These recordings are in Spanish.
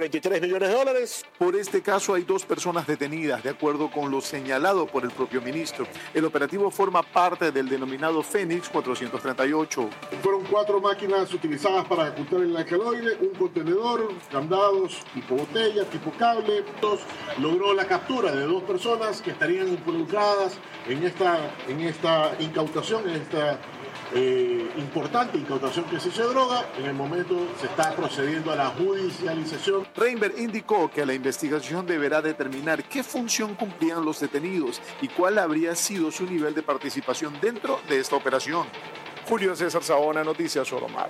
$43 millones. Por este caso hay 2 personas detenidas, de acuerdo con lo señalado por el propio ministro. El operativo forma parte del denominado Fénix 438. Fueron 4 máquinas utilizadas para ocultar el alcaloide, un contenedor, candados tipo botella, tipo cable. Logró la captura de 2 personas que estarían involucradas en esta incautación, en esta importante incautación que se hizo de droga. En el momento se está procediendo a la judicialización. Reinberg indicó que la investigación deberá determinar qué función cumplían los detenidos y cuál habría sido su nivel de participación dentro de esta operación. Julio César Saona, Noticias Oromar.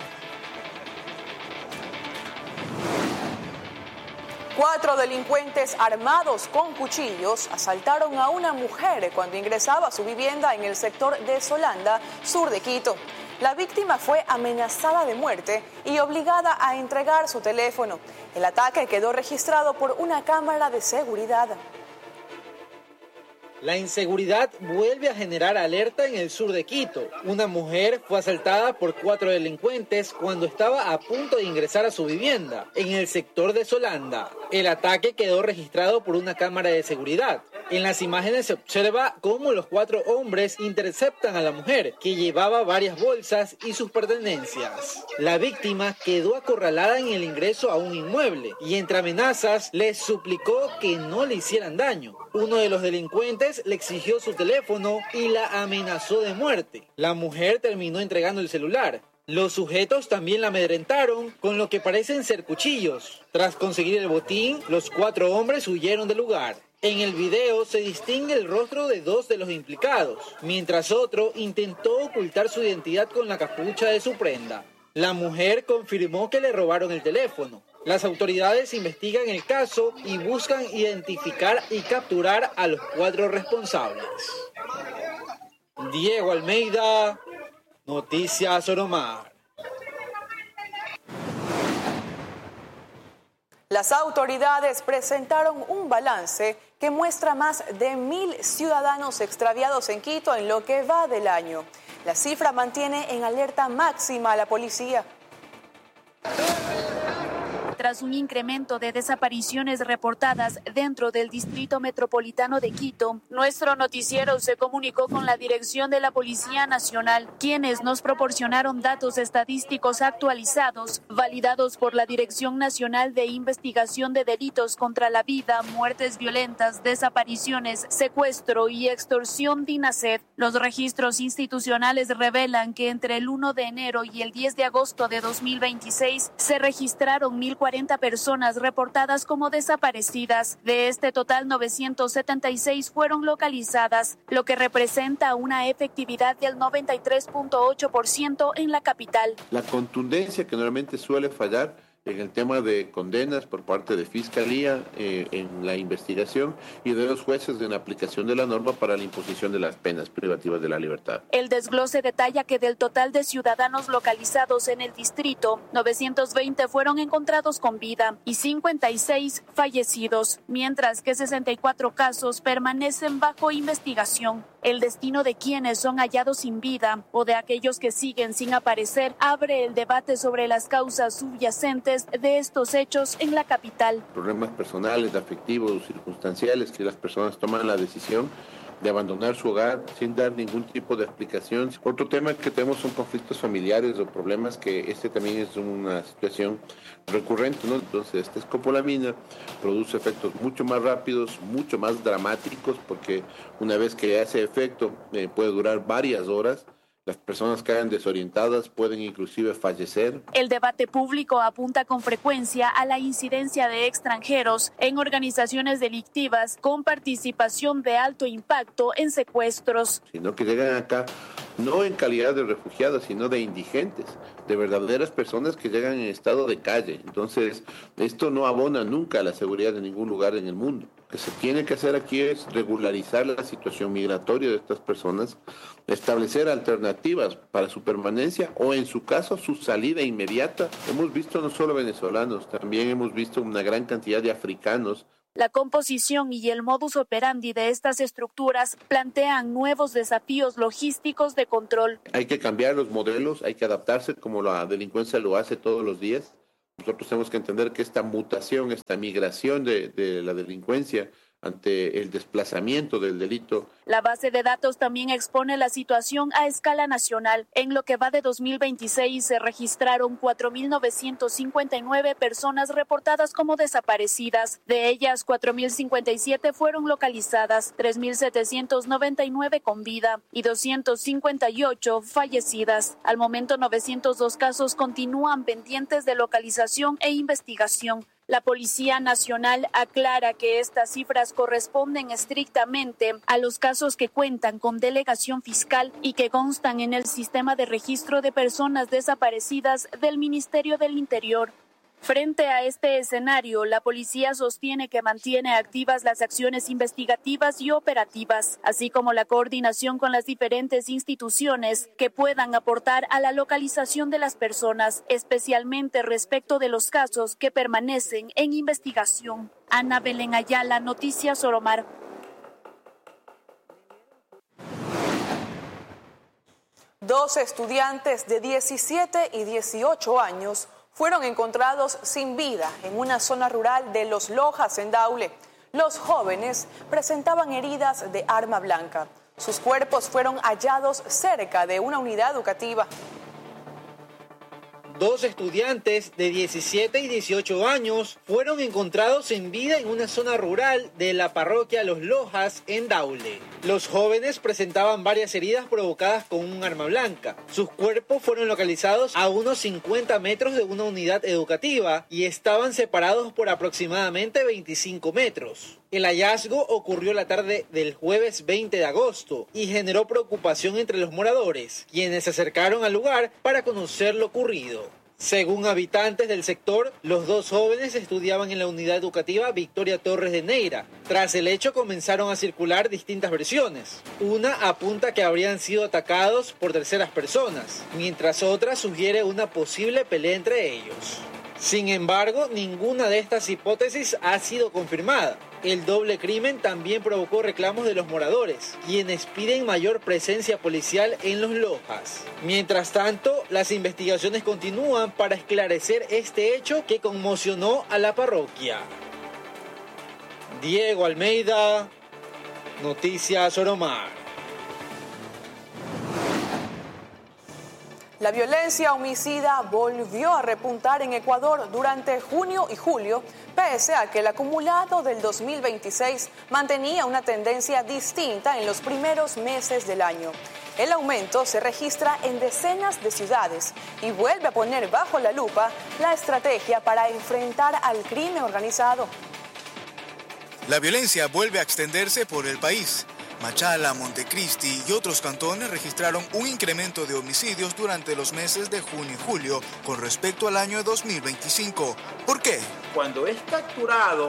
4 delincuentes armados con cuchillos asaltaron a una mujer cuando ingresaba a su vivienda en el sector de Solanda, sur de Quito. La víctima fue amenazada de muerte y obligada a entregar su teléfono. El ataque quedó registrado por una cámara de seguridad. La inseguridad vuelve a generar alerta en el sur de Quito. Una mujer fue asaltada por 4 delincuentes cuando estaba a punto de ingresar a su vivienda, en el sector de Solanda. El ataque quedó registrado por una cámara de seguridad. En las imágenes se observa cómo los 4 hombres interceptan a la mujer, que llevaba varias bolsas y sus pertenencias. La víctima quedó acorralada en el ingreso a un inmueble y entre amenazas les suplicó que no le hicieran daño. Uno de los delincuentes le exigió su teléfono y la amenazó de muerte. La mujer terminó entregando el celular. Los sujetos también la amedrentaron con lo que parecen ser cuchillos. Tras conseguir el botín, los 4 hombres huyeron del lugar. En el video se distingue el rostro de 2 de los implicados, mientras otro intentó ocultar su identidad con la capucha de su prenda. La mujer confirmó que le robaron el teléfono. Las autoridades investigan el caso y buscan identificar y capturar a los 4 responsables. Diego Almeida, Noticias Oromar. Las autoridades presentaron un balance que muestra más de 1,000 ciudadanos extraviados en Quito en lo que va del año. La cifra mantiene en alerta máxima a la policía. Tras un incremento de desapariciones reportadas dentro del Distrito Metropolitano de Quito, nuestro noticiero se comunicó con la dirección de la Policía Nacional, quienes nos proporcionaron datos estadísticos actualizados, validados por la Dirección Nacional de Investigación de Delitos contra la Vida, Muertes Violentas, Desapariciones, Secuestro y Extorsión DINASED. Los registros institucionales revelan que entre el 1 de enero y el 10 de agosto de 2026 se registraron 1,040 personas reportadas como desaparecidas. De este total, 976 fueron localizadas, lo que representa una efectividad del 93.8% en la capital. La contundencia que normalmente suele fallar en el tema de condenas por parte de Fiscalía en la investigación y de los jueces en la aplicación de la norma para la imposición de las penas privativas de la libertad. El desglose detalla que del total de ciudadanos localizados en el distrito, 920 fueron encontrados con vida y 56 fallecidos, mientras que 64 casos permanecen bajo investigación. El destino de quienes son hallados sin vida o de aquellos que siguen sin aparecer abre el debate sobre las causas subyacentes de estos hechos en la capital. Problemas personales, afectivos, circunstanciales, que las personas toman la decisión de abandonar su hogar sin dar ningún tipo de explicación. Otro tema que tenemos son conflictos familiares o problemas que también es una situación recurrente, ¿no? Entonces, esta escopolamina produce efectos mucho más rápidos, mucho más dramáticos, porque una vez que hace efecto puede durar varias horas. Las personas quedan desorientadas, pueden inclusive fallecer. El debate público apunta con frecuencia a la incidencia de extranjeros en organizaciones delictivas con participación de alto impacto en secuestros. Sino que llegan acá no en calidad de refugiados, sino de indigentes, de verdaderas personas que llegan en estado de calle. Entonces, esto no abona nunca a la seguridad de ningún lugar en el mundo. Lo que se tiene que hacer aquí es regularizar la situación migratoria de estas personas, establecer alternativas para su permanencia o, en su caso, su salida inmediata. Hemos visto no solo venezolanos, también hemos visto una gran cantidad de africanos. La composición y el modus operandi de estas estructuras plantean nuevos desafíos logísticos de control. Hay que cambiar los modelos, hay que adaptarse como la delincuencia lo hace todos los días. Nosotros tenemos que entender que esta mutación, esta migración de la delincuencia ante el desplazamiento del delito. La base de datos también expone la situación a escala nacional. En lo que va de 2026 se registraron 4.959 personas reportadas como desaparecidas. De ellas, 4.057 fueron localizadas, 3.799 con vida y 258 fallecidas. Al momento, 902 casos continúan pendientes de localización e investigación. La Policía Nacional aclara que estas cifras corresponden estrictamente a los casos que cuentan con delegación fiscal y que constan en el sistema de registro de personas desaparecidas del Ministerio del Interior. Frente a este escenario, la policía sostiene que mantiene activas las acciones investigativas y operativas, así como la coordinación con las diferentes instituciones que puedan aportar a la localización de las personas, especialmente respecto de los casos que permanecen en investigación. Ana Belén Ayala, Noticias Oromar. Dos estudiantes de 17 y 18 años fueron encontrados sin vida en una zona rural de Los Lojas, en Daule. Los jóvenes presentaban heridas de arma blanca. Sus cuerpos fueron hallados cerca de una unidad educativa. Dos estudiantes de 17 y 18 años fueron encontrados sin vida en una zona rural de la parroquia Los Lojas, en Daule. Los jóvenes presentaban varias heridas provocadas con un arma blanca. Sus cuerpos fueron localizados a unos 50 metros de una unidad educativa y estaban separados por aproximadamente 25 metros. El hallazgo ocurrió la tarde del jueves 20 de agosto y generó preocupación entre los moradores, quienes se acercaron al lugar para conocer lo ocurrido. Según habitantes del sector, los dos jóvenes estudiaban en la unidad educativa Victoria Torres de Neira. Tras el hecho comenzaron a circular distintas versiones. Una apunta que habrían sido atacados por terceras personas, mientras otra sugiere una posible pelea entre ellos. Sin embargo, ninguna de estas hipótesis ha sido confirmada. El doble crimen también provocó reclamos de los moradores, quienes piden mayor presencia policial en Los Lojas. Mientras tanto, las investigaciones continúan para esclarecer este hecho que conmocionó a la parroquia. Diego Almeida, Noticias Oromar. La violencia homicida volvió a repuntar en Ecuador durante junio y julio, pese a que el acumulado del 2026 mantenía una tendencia distinta en los primeros meses del año. El aumento se registra en decenas de ciudades y vuelve a poner bajo la lupa la estrategia para enfrentar al crimen organizado. La violencia vuelve a extenderse por el país. Machala, Montecristi y otros cantones registraron un incremento de homicidios durante los meses de junio y julio con respecto al año 2025. ¿Por qué? Cuando es capturado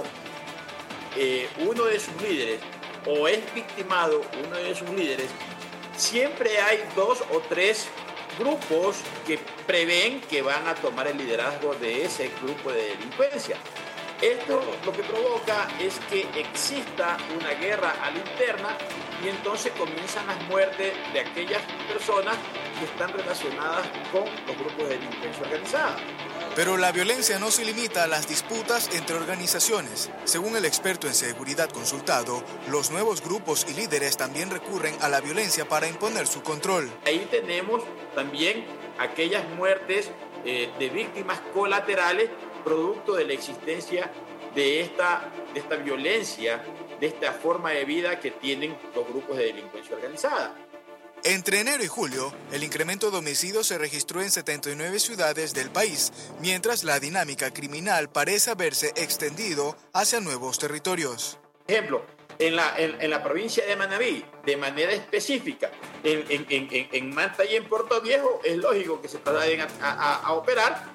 uno de sus líderes o es victimado uno de sus líderes, siempre hay 2 o 3 grupos que prevén que van a tomar el liderazgo de ese grupo de delincuencia. Esto lo que provoca es que exista una guerra a la interna y entonces comienzan las muertes de aquellas personas que están relacionadas con los grupos de delincuencia organizada. Pero la violencia no se limita a las disputas entre organizaciones. Según el experto en seguridad consultado, los nuevos grupos y líderes también recurren a la violencia para imponer su control. Ahí tenemos también aquellas muertes de víctimas colaterales producto de la existencia de esta violencia, de esta forma de vida que tienen los grupos de delincuencia organizada. Entre enero y julio, el incremento de homicidios se registró en 79 ciudades del país, mientras la dinámica criminal parece haberse extendido hacia nuevos territorios. Por ejemplo, en la provincia de Manabí, de manera específica, en Manta y en Puerto Viejo, es lógico que se trasladen a operar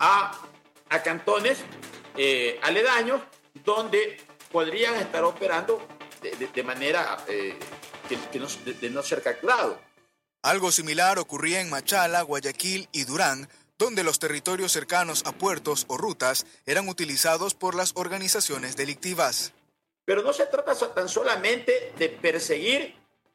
a cantones aledaños donde podrían estar operando de manera de no ser capturado. Algo similar ocurría en Machala, Guayaquil y Durán, donde los territorios cercanos a puertos o rutas eran utilizados por las organizaciones delictivas. Pero no se trata tan solamente de perseguir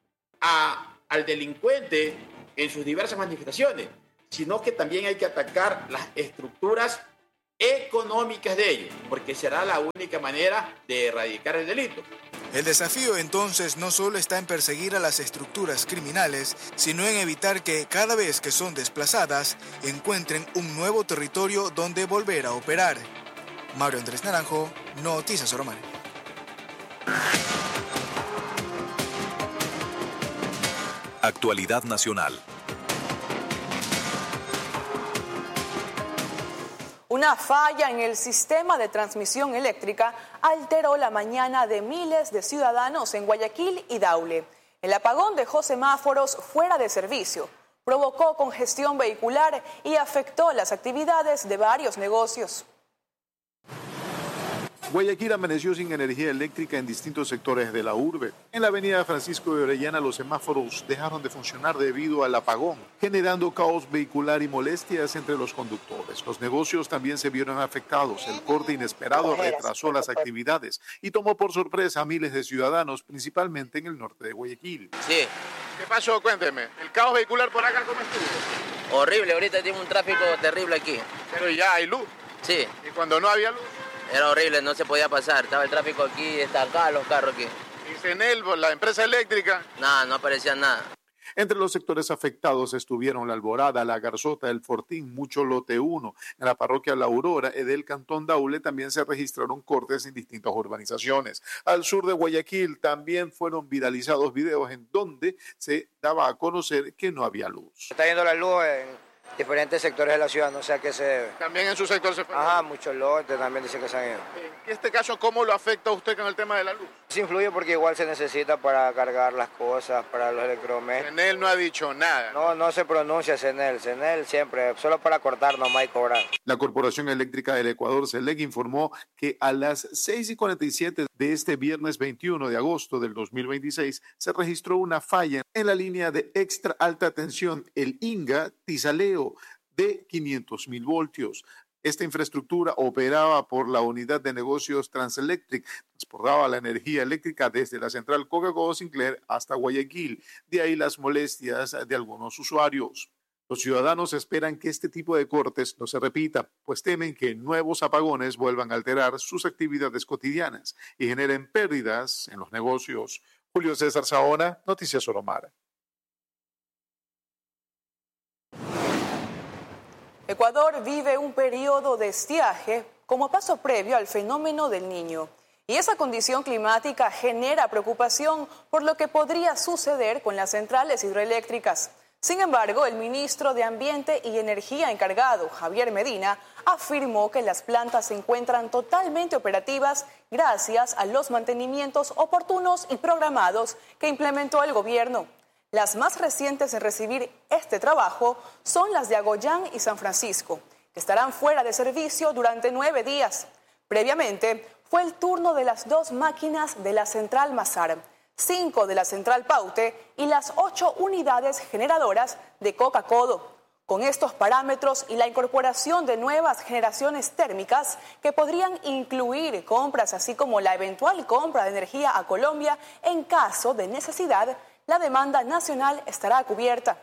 al delincuente en sus diversas manifestaciones, sino que también hay que atacar las estructuras económicas de ellos, porque será la única manera de erradicar el delito. El desafío entonces no solo está en perseguir a las estructuras criminales, sino en evitar que cada vez que son desplazadas encuentren un nuevo territorio donde volver a operar. Mario Andrés Naranjo, Noticias Oro Mare. Actualidad nacional. Una falla en el sistema de transmisión eléctrica alteró la mañana de miles de ciudadanos en Guayaquil y Daule. El apagón dejó semáforos fuera de servicio, provocó congestión vehicular y afectó las actividades de varios negocios. Guayaquil amaneció sin energía eléctrica en distintos sectores de la urbe. En la avenida Francisco de Orellana los semáforos dejaron de funcionar debido al apagón, generando caos vehicular y molestias entre los conductores. Los negocios también se vieron afectados. El corte inesperado retrasó las actividades y tomó por sorpresa a miles de ciudadanos, principalmente en el norte de Guayaquil. Sí. ¿Qué pasó? Cuénteme. ¿El caos vehicular por acá cómo estuvo? Horrible, ahorita tiene un tráfico terrible aquí. Pero ya hay luz. Sí. ¿Y cuando no había luz? Era horrible, no se podía pasar. Estaba el tráfico aquí, está acá los carros aquí. ¿Y CENEL, la empresa eléctrica? Nada, no aparecía nada. Entre los sectores afectados estuvieron La Alborada, La Garzota, El Fortín, Mucho Lote 1. En la parroquia La Aurora y del Cantón Daule también se registraron cortes en distintas urbanizaciones. Al sur de Guayaquil también fueron viralizados videos en donde se daba a conocer que no había luz. Está yendo la luz en diferentes sectores de la ciudad, no sé a qué se debe. ¿También en su sector se fue? Ajá, muchos lotes también dicen que se han ido. En este caso, ¿cómo lo afecta a usted con el tema de la luz? Sí influye porque igual se necesita para cargar las cosas, para los electrodomésticos. CENEL no ha dicho nada. No se pronuncia CENEL siempre, solo para cortar nomás y cobrar. La Corporación Eléctrica del Ecuador, CELEC, informó que a las 6:47 de este viernes 21 de agosto del 2026 se registró una falla en la línea de extra alta tensión, el Inga-Tizaleo, de 500.000 voltios. Esta infraestructura operaba por la unidad de negocios Transelectric, transportaba la energía eléctrica desde la central Coca-Cola Sinclair hasta Guayaquil. De ahí las molestias de algunos usuarios. Los ciudadanos esperan que este tipo de cortes no se repita, pues temen que nuevos apagones vuelvan a alterar sus actividades cotidianas y generen pérdidas en los negocios. Julio César Saona, Noticias Oro Mare. Ecuador vive un periodo de estiaje como paso previo al fenómeno del Niño. Y esa condición climática genera preocupación por lo que podría suceder con las centrales hidroeléctricas. Sin embargo, el ministro de Ambiente y Energía encargado, Javier Medina, afirmó que las plantas se encuentran totalmente operativas gracias a los mantenimientos oportunos y programados que implementó el gobierno. Las más recientes en recibir este trabajo son las de Agollán y San Francisco, que estarán fuera de servicio durante 9 días. Previamente, fue el turno de las 2 máquinas de la central Mazar, 5 de la central Paute y las 8 unidades generadoras de Coca-Codo. Con estos parámetros y la incorporación de nuevas generaciones térmicas que podrían incluir compras así como la eventual compra de energía a Colombia en caso de necesidad, la demanda nacional estará cubierta.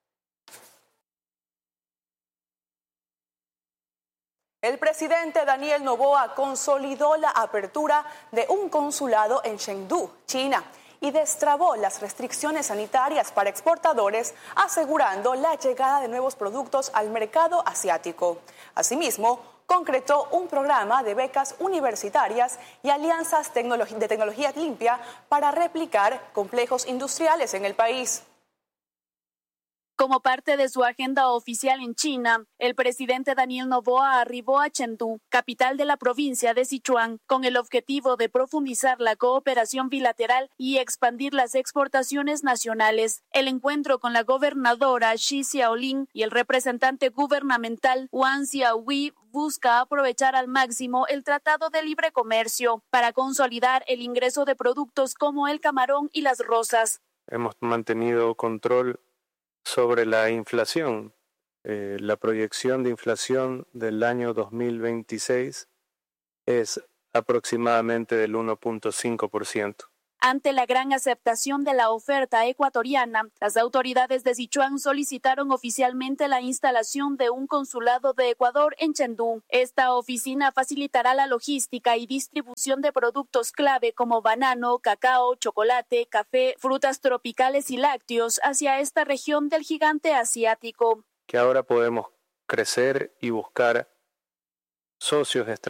El presidente Daniel Noboa consolidó la apertura de un consulado en Chengdu, China, y destrabó las restricciones sanitarias para exportadores, asegurando la llegada de nuevos productos al mercado asiático. Asimismo, concretó un programa de becas universitarias y alianzas de tecnología limpia para replicar complejos industriales en el país. Como parte de su agenda oficial en China, el presidente Daniel Noboa arribó a Chengdu, capital de la provincia de Sichuan, con el objetivo de profundizar la cooperación bilateral y expandir las exportaciones nacionales. El encuentro con la gobernadora Xi Xiaolin y el representante gubernamental Wang Xiaohui busca aprovechar al máximo el Tratado de Libre Comercio para consolidar el ingreso de productos como el camarón y las rosas. Hemos mantenido control sobre la inflación. La proyección de inflación del año 2026 es aproximadamente del 1.5%. Ante la gran aceptación de la oferta ecuatoriana, las autoridades de Sichuan solicitaron oficialmente la instalación de un consulado de Ecuador en Chengdu. Esta oficina facilitará la logística y distribución de productos clave como banano, cacao, chocolate, café, frutas tropicales y lácteos hacia esta región del gigante asiático. Que ahora podemos crecer y buscar socios estratégicos